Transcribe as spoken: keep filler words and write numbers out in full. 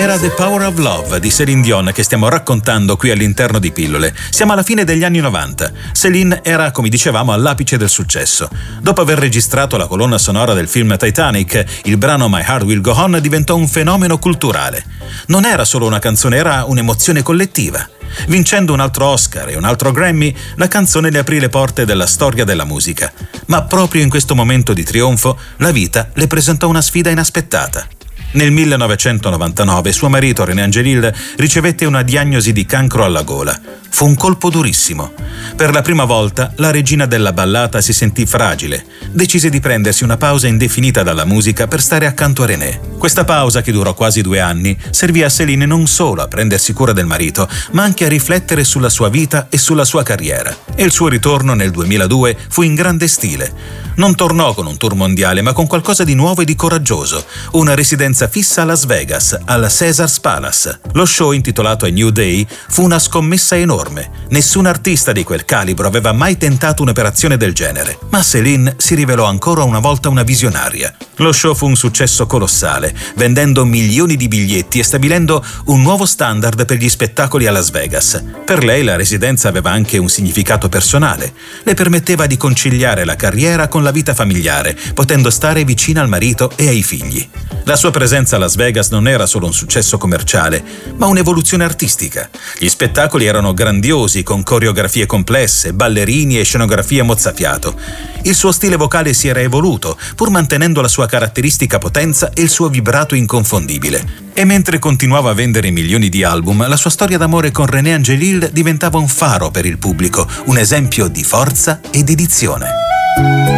Era The Power of Love di Céline Dion che stiamo raccontando qui all'interno di Pillole. Siamo alla fine degli anni novanta. Céline era, come dicevamo, all'apice del successo. Dopo aver registrato la colonna sonora del film Titanic, il brano My Heart Will Go On diventò un fenomeno culturale. Non era solo una canzone, era un'emozione collettiva. Vincendo un altro Oscar e un altro Grammy, la canzone le aprì le porte della storia della musica. Ma proprio in questo momento di trionfo, la vita le presentò una sfida inaspettata. Nel millenovecentonovantanove suo marito René Angelil ricevette una diagnosi di cancro alla gola. Fu un colpo durissimo. Per la prima volta la regina della ballata si sentì fragile. Decise di prendersi una pausa indefinita dalla musica per stare accanto a René. Questa pausa, che durò quasi due anni, servì a Céline non solo a prendersi cura del marito, ma anche a riflettere sulla sua vita e sulla sua carriera. E il suo ritorno nel duemiladue fu in grande stile. Non tornò con un tour mondiale, ma con qualcosa di nuovo e di coraggioso. Una residenza fissa a Las Vegas, alla Caesars Palace. Lo show, intitolato A New Day, fu una scommessa enorme. Nessun artista di quel calibro aveva mai tentato un'operazione del genere, ma Céline si rivelò ancora una volta una visionaria. Lo show fu un successo colossale, vendendo milioni di biglietti e stabilendo un nuovo standard per gli spettacoli a Las Vegas. Per lei la residenza aveva anche un significato personale. Le permetteva di conciliare la carriera con la vita familiare, potendo stare vicina al marito e ai figli. La sua presenza a Las Vegas non era solo un successo commerciale, ma un'evoluzione artistica. Gli spettacoli erano grandiosi, con coreografie complesse, ballerini e scenografie mozzafiato. Il suo stile vocale si era evoluto, pur mantenendo la sua caratteristica potenza e il suo vibrato inconfondibile. E mentre continuava a vendere milioni di album, la sua storia d'amore con René Angelil diventava un faro per il pubblico, un esempio di forza e dedizione.